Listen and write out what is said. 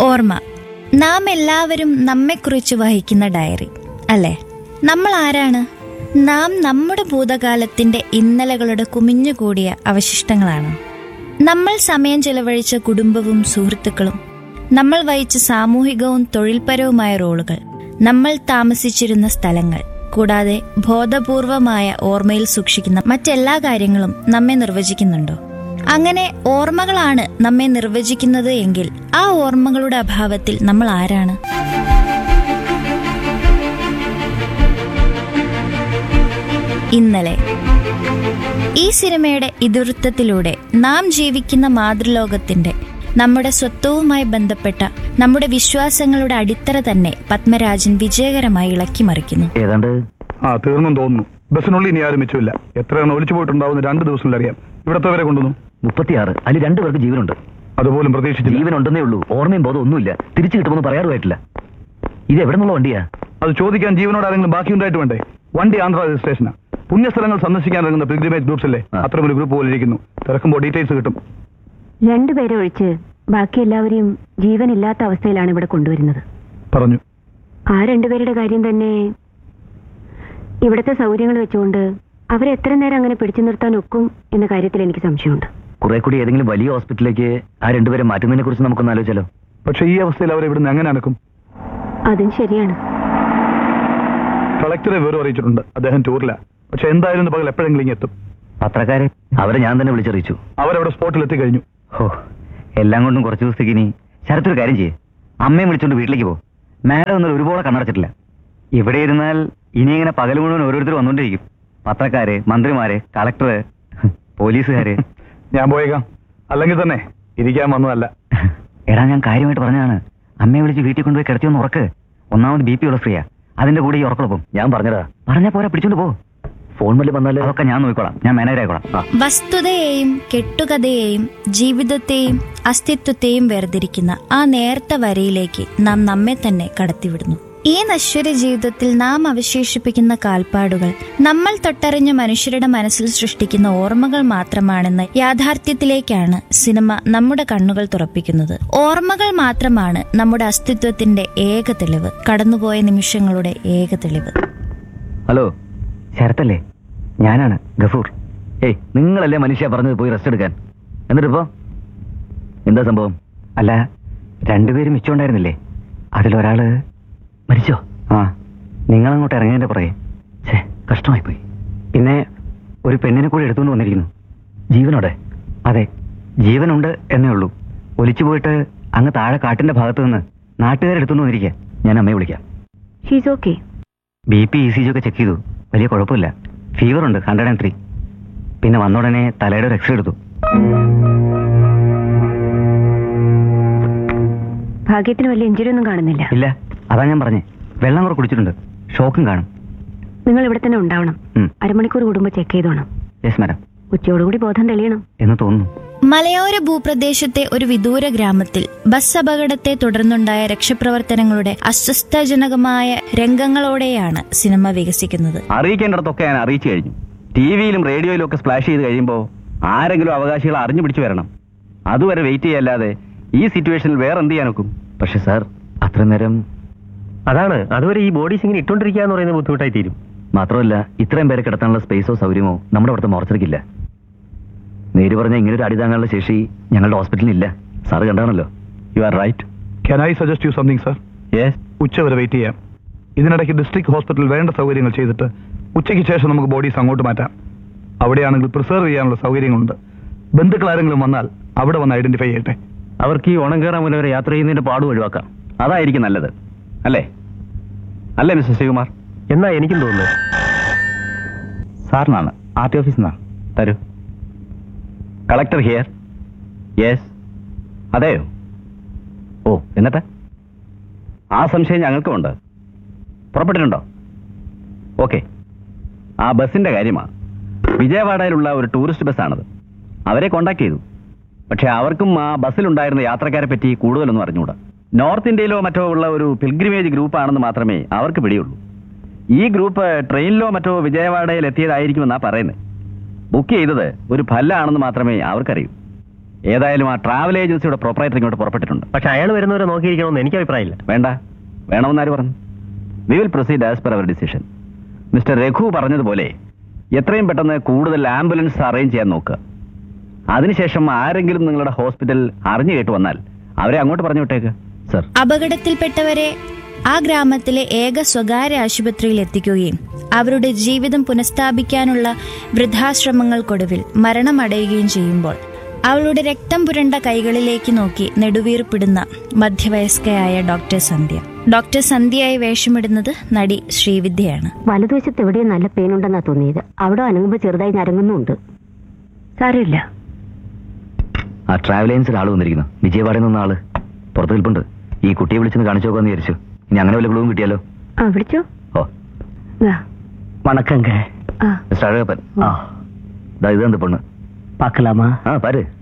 ഓർമ്മ, നാം എല്ലാവരും നമ്മെക്കുറിച്ച് വഹിക്കുന്ന ഡയറി അല്ലേ? നമ്മൾ ആരാണ്? നാം നമ്മുടെ ഭൂതകാലത്തിന്റെ ഇന്നലകളുടെ കുമിഞ്ഞുകൂടിയ അവശിഷ്ടങ്ങളാണ്. നമ്മൾ സമയം ചെലവഴിച്ച കുടുംബവും സുഹൃത്തുക്കളും, നമ്മൾ വഹിച്ച സാമൂഹികവും തൊഴിൽപരവുമായ റോളുകൾ, നമ്മൾ താമസിച്ചിരുന്ന സ്ഥലങ്ങൾ, കൂടാതെ ബോധപൂർവമായ ഓർമ്മയിൽ സൂക്ഷിക്കുന്ന മറ്റെല്ലാ കാര്യങ്ങളും നമ്മെ നിർവചിക്കുന്നുണ്ടോ? അങ്ങനെ ഓർമ്മകളാണ് നമ്മെ നിർവചിക്കുന്നത് എങ്കിൽ ആ ഓർമ്മകളുടെ അഭാവത്തിൽ നമ്മൾ ആരാണ്? ഇന്നലെ ഈ സിനിമയുടെ ഇതിവൃത്തത്തിലൂടെ നാം ജീവിക്കുന്ന മാതൃലോകത്തിന്റെ, നമ്മുടെ സ്വത്വവുമായി ബന്ധപ്പെട്ട നമ്മുടെ വിശ്വാസങ്ങളുടെ അടിത്തറ തന്നെ പത്മരാജൻ വിജയകരമായി ഇളക്കി മറിക്കുന്നു. തീർന്നും തോന്നുന്നു. ബസ്സിനുള്ളിൽ ഇനി ആരും മിച്ചമില്ല. എത്രയാണ് ഒലിച്ചു പോയിട്ടുണ്ടാവുന്ന 2 ദിവസത്തിൽ അറിയാം. ഇവിടത്തെ വരെ കൊണ്ടുവന്നു 36. അതിൽ 2 പേർക്ക് ജീവനുണ്ട്. അതുപോലും പ്രതീക്ഷിച്ചില്ല. ജീവനുണ്ടെന്നേ ഉള്ളൂ, ഓർമ്മയും ബോധം ഒന്നുമില്ല. തിരിച്ചു കിട്ടുമെന്ന് പറയാറുമായിട്ടില്ല. ഇത് എവിടെ നിന്നുള്ള വണ്ടിയാ? അത് ചോദിക്കാൻ ജീവനോട് ആരെങ്കിലും ബാക്കിയുണ്ടായിട്ട് വേണ്ടേ? വണ്ടി ആന്ധ്ര രജിസ്ട്രേഷനാ. പുണ്യസ്ഥലങ്ങൾ സന്ദർശിക്കാൻ ഇറങ്ങുന്ന പിൽഗ്രിമേജ് ഗ്രൂപ്പ്സ് അല്ലേ? അത്തരമൊരു ഗ്രൂപ്പ് പോലെ ഇരിക്കുന്നു. തിരക്കുമ്പോൾ ഡീറ്റെയിൽസ് കിട്ടും. 2 പേരെ ഒഴിച്ച് ബാക്കി എല്ലാവരെയും ജീവനില്ലാത്ത അവസ്ഥയിലാണ് ഇവിടെ കൊണ്ടുവരുന്നത് പറഞ്ഞു. ആ 2 പേരുടെ കാര്യം തന്നെ. ഇവിടുത്തെ സൗകര്യങ്ങൾ വെച്ചുകൊണ്ട് അവരെ എത്ര നേരം അങ്ങനെ പിടിച്ചു നിർത്താൻ ഒക്കും എന്ന കാര്യത്തിൽ എനിക്ക് സംശയമുണ്ട്. കുറെ കൂടി ഏതെങ്കിലും വലിയ ഹോസ്പിറ്റലിലേക്ക് ആ 2 പേരെ മാറ്റുന്നതിനെ കുറിച്ച് നമുക്കൊന്ന് ആലോചിച്ചാലോ? പക്ഷെ ഈ അവസ്ഥയിൽ അവരെ ഇവിടുന്ന് എങ്ങനെ അനക്കും? അതും ശരിയാണ്. കളക്ടറെ വിവരം അറിയിച്ചിട്ടുണ്ട്. അദ്ദേഹം ടൂറില്ല. പക്ഷെ എന്തായാലും പകൽ എപ്പോഴെങ്കിലും ഇങ്ങ് എത്തും. പത്രക്കാരെ അവരെ ഞാൻ തന്നെ വിളിച്ചറിയിച്ചു. അവരവിടെ സ്പോട്ടിൽ എത്തിക്കഴിഞ്ഞു. എല്ലാം കൊണ്ടും കുറച്ച് ദിവസത്തേക്ക് ഇനി ശരത്തൊരു കാര്യം ചെയ്യേ, അമ്മയെ വിളിച്ചോണ്ട് വീട്ടിലേക്ക് പോ. മാഡം ഒന്നും ഒരുപോലെ കണ്ണടച്ചിട്ടില്ല. ഇവിടെ ഇരുന്നാൽ ഇനി ഇങ്ങനെ പകൽ മുഴുവൻ ഓരോരുത്തർ വന്നുകൊണ്ടിരിക്കും. പത്രക്കാര്, മന്ത്രിമാര്, കളക്ടറ്, പോലീസുകാര്. ഞാൻ പോയേക്കാം. അല്ലെങ്കിൽ തന്നെ ഇരിക്കാൻ വന്നതല്ല. എടാ, ഞാൻ കാര്യമായിട്ട് പറഞ്ഞാണ്. അമ്മയെ വിളിച്ച് വീട്ടിൽ കൊണ്ടുപോയി കിടത്തിയൊന്ന് ഉറക്ക്. ഒന്നാമത് BP ഉള്ള സ്ത്രീയാ. അതിന്റെ കൂടെ ഈ ഉറക്കുളപ്പം. ഞാൻ പറഞ്ഞതാ. പറഞ്ഞാ പോരാ, പിടിച്ചോണ്ട് പോ. ഫോൺ വല്ലതും വന്നാലേ അതൊക്കെ ഞാൻ നോക്കിക്കോളാം. ഞാൻ മാനേജർ ആയിക്കോളാം. വസ്തുതയെയും കെട്ടുകഥയെയും ജീവിതത്തെയും അസ്തിത്വത്തെയും വേർതിരിക്കുന്ന ആ നേർത്ത വരയിലേക്ക് നാം നമ്മെ തന്നെ കടത്തിവിടുന്നു. ഈ നശ്വര ജീവിതത്തിൽ നാം അവശേഷിപ്പിക്കുന്ന കാൽപ്പാടുകൾ നമ്മൾ തൊട്ടറിഞ്ഞ മനുഷ്യരുടെ മനസ്സിൽ സൃഷ്ടിക്കുന്ന ഓർമ്മകൾ മാത്രമാണെന്ന യാഥാർത്ഥ്യത്തിലേക്കാണ് സിനിമ നമ്മുടെ കണ്ണുകൾ തുറപ്പിക്കുന്നത്. ഓർമ്മകൾ മാത്രമാണ് നമ്മുടെ അസ്തിത്വത്തിന്റെ ഏക തെളിവ്, കടന്നുപോയ നിമിഷങ്ങളുടെ ഏക തെളിവ്. ഹലോ, ശരത്തല്ലേ? ഞാനാണ് ഗഫൂർ. നിങ്ങളല്ലേ മനുഷ്യ പറഞ്ഞത് പോയി റെസ്റ്റ് എടുക്കാൻ. എന്നിട്ടിപ്പോ എന്താ സംഭവം? അല്ല, 2 പേര് മിച്ചമുണ്ടായിരുന്നില്ലേ? അതിലൊരാള് മരിച്ചോ? നിങ്ങളങ്ങോട്ട് ഇറങ്ങിയതിന്റെ പുറകെ കഷ്ടമായി പോയി. പിന്നെ ഒരു പെണ്ണിനെ കൂടി എടുത്തുകൊണ്ട് വന്നിരിക്കുന്നു. ജീവനോടെ? അതെ, ജീവനുണ്ട് എന്നേ ഉള്ളൂ. ഒലിച്ചു പോയിട്ട് അങ്ങ് താഴെ കാട്ടിന്റെ ഭാഗത്ത് നിന്ന് നാട്ടുകാരെടുത്തുകൊണ്ട് വന്നിരിക്കുക. ഞാൻ അമ്മയെ വിളിക്കാം. She's okay. BP ECG ഒക്കെ ചെക്ക് ചെയ്തു. വലിയ കുഴപ്പമില്ല. ഫീവർ ഉണ്ട് 103. പിന്നെ വന്ന ഉടനെ തലയുടെ ഒരു എക്സ്റേ എടുത്തു. ഭാഗ്യത്തിന് വലിയ ഇഞ്ചുറി ഒന്നും കാണുന്നില്ല. ഇല്ല, അതാ ഞാൻ പറഞ്ഞേ. വെള്ളം കൂടെ കുടിച്ചിട്ടുണ്ട്. ഷോക്കും കാണും. നിങ്ങൾ ഇവിടെ തന്നെ ഉണ്ടാവണം. 1/2 മണിക്കൂർ കൂടുമ്പോൾ ചെക്ക് ചെയ്തോണം. Yes madam. ഉച്ചയോടുകൂടി ബോധം തെളിയണം എന്ന് തോന്നുന്നു. മലയോര ഭൂപ്രദേശത്തെ ഒരു വിദൂര ഗ്രാമത്തിൽ ബസ് അപകടത്തെ തുടർന്നുണ്ടായ രക്ഷാപ്രവർത്തനങ്ങളുടെ അസ്വസ്ഥജനകമായ രംഗങ്ങളോടെയാണ് സിനിമ വികസിക്കുന്നത്. അറിയിക്കേണ്ടിടത്തൊക്കെ ഞാൻ അറിയിച്ചു കഴിഞ്ഞു. ടിവിയിലും റേഡിയോയിലും ഒക്കെ സ്പ്ലാഷ് ചെയ്ത് കഴിയുമ്പോൾ ആരെങ്കിലും അവകാശികൾ അറിഞ്ഞു പിടിച്ചു വരണം. അതുവരെ വെയിറ്റ് ചെയ്യല്ലാതെ ഈ സിറ്റുവേഷനിൽ വേറെ എന്ത് ചെയ്യാനൊക്കും? പക്ഷെ സാർ, അത്ര നേരം അതാണ്, അതുവരെ ഈ ബോഡീസ് ഇങ്ങനെ ഇട്ടോണ്ടിരിക്കുക എന്ന് പറയുന്നത് ബുദ്ധിമുട്ടായി തീരും. മാത്രമല്ല, ഇത്രയും പേരെ കിടത്താനുള്ള സ്പേസോ സൗകര്യമോ നമ്മുടെ അവിടുത്തെ മോർച്ചറിക്കില്ല. നേര് പറഞ്ഞ ഇങ്ങനെ ഒരു അടി താങ്ങാനുള്ള ശേഷി ഞങ്ങളുടെ ഹോസ്പിറ്റലിൽ ഇല്ല. Sir കണ്ടാണല്ലോ. You are right. Can I suggest you something sir? Yes. ഉച്ചവരെ വെയിറ്റ് ചെയ്യാം. ഇതിനിടയ്ക്ക് ഡിസ്ട്രിക്ട് ഹോസ്പിറ്റലിൽ വേണ്ട സൗകര്യങ്ങൾ ചെയ്തിട്ട് ഉച്ചയ്ക്ക് ശേഷം നമുക്ക് ബോഡീസ് അങ്ങോട്ട് മാറ്റാം. അവിടെയാണെങ്കിൽ പ്രിസർവ് ചെയ്യാനുള്ള സൗകര്യങ്ങളുണ്ട്. ബന്ധുക്കൾ ആരെങ്കിലും വന്നാൽ അവിടെ വന്ന് ഐഡന്റിഫൈ ചെയ്യട്ടെ. അവർക്ക് ഈ ഓണം കയറാൻ മുന്നേ യാത്ര ചെയ്യുന്നതിന്റെ പാട് ഒഴിവാക്കാം. അതായിരിക്കും നല്ലത്, അല്ലേ? അല്ലേ മിസ്റ്റർ ശ്രീകുമാർ? എന്നാ എനിക്കും തോന്നുന്നത്. സാറിനാണ്, RT ഓഫീസിൽ നിന്നാണ്. തരൂ. Collector here. യെസ്. അതെയോ? ഓ, എന്നിട്ട് ആ സംശയം ഞങ്ങൾക്കുമുണ്ട്. പുറപ്പെട്ടിട്ടുണ്ടോ? ഓക്കെ. ആ ബസ്സിന്റെ കാര്യമാണ്. വിജയവാഡയിലുള്ള ഒരു ടൂറിസ്റ്റ് ബസ്സാണത്. അവരെ കോണ്ടാക്ട് ചെയ്തു. പക്ഷെ അവർക്കും ആ ബസ്സിലുണ്ടായിരുന്ന യാത്രക്കാരെ പറ്റി കൂടുതലൊന്നും അറിഞ്ഞുകൂടാ. നോർത്ത് ഇന്ത്യയിലോ മറ്റോ ഉള്ള ഒരു പിൽഗ്രിമേജ് ഗ്രൂപ്പാണെന്ന് മാത്രമേ അവർക്ക് പിടിയുള്ളൂ. ഈ ഗ്രൂപ്പ് ട്രെയിനിലോ മറ്റോ വിജയവാഡയിൽ എത്തിയതായിരിക്കുമെന്നാണ് പറയുന്നത്. ബുക്ക് ചെയ്തത് ഒരു ഫല്ലാണെന്ന് മാത്രമേ അവർക്കറിയൂ. ഏതായാലും ആ ട്രാവൽ ഏജൻസിയുടെ പ്രൊപ്പറേറ്റർ ഇങ്ങോട്ട് പുറപ്പെട്ടിട്ടുണ്ട്. പക്ഷെ അയാൾ വരുന്നവരെ നോക്കിയിരിക്കണമെന്ന് എനിക്ക് അഭിപ്രായമില്ല. വേണ്ട, വേണമെന്ന് ആര് പറഞ്ഞു? We will proceed as per hour decision. Mister Raghu പറഞ്ഞതുപോലെ എത്രയും പെട്ടെന്ന് കൂടുതൽ ആംബുലൻസ് അറേഞ്ച് ചെയ്യാൻ നോക്കുക. അതിനുശേഷം ആരെങ്കിലും നിങ്ങളുടെ ഹോസ്പിറ്റൽ അറിഞ്ഞു കേട്ട് വന്നാൽ അവരെ അങ്ങോട്ട് പറഞ്ഞു വിട്ടേക്ക്. സർ. അപകടത്തിൽപ്പെട്ടവരെ ആ ഗ്രാമത്തിലെ ഏക സ്വകാര്യ ആശുപത്രിയിൽ എത്തിക്കുകയും അവരുടെ ജീവിതം പുനഃസ്ഥാപിക്കാനുള്ള വൃദ്ധാശ്രമങ്ങൾക്കൊടുവിൽ മരണമടയുകയും ചെയ്യുമ്പോൾ അവളുടെ രക്തം പുരണ്ട കൈകളിലേക്ക് നോക്കി നെടുവീർപ്പിടുന്ന മധ്യവയസ്കയായ ഡോക്ടർ സന്ധ്യ. ഡോക്ടർ സന്ധ്യയായി വേഷമിടുന്നത് നടി ശ്രീവിദ്യയാണ്. വലതുവശത്ത് എവിടെയും നല്ല പെയിൻ ഉണ്ടെന്നാ തോന്നിയത്. അവിടെ അനങ്ങുമ്പോ ചെറുതായി ഞരങ്ങുന്നുണ്ട്. സാരമില്ല. ആ ട്രാവൽ ഏജൻസിൽ ആള് വന്നിരിക്കുന്നു. വിജയവാഡയിൽ നിന്ന ആള് പുറത്ത് നിൽപ്പുണ്ട്. ഈ കുട്ടിയെ വിളിച്ചൊന്ന് കാണിച്ചു നോക്കാന്ന് വിചാരിച്ചു. ഇനി അങ്ങനെ വല്ല ക്ലൂവും കിട്ടിയാലോ? ആ വിളിച്ചോ. ഓ വണക്കങ്ക. മിസ്റ്റർ അഴകപ്പൻ. ഇത് എന്ത് പെണ്ണ്? பார்க்கலாமா? பாரு.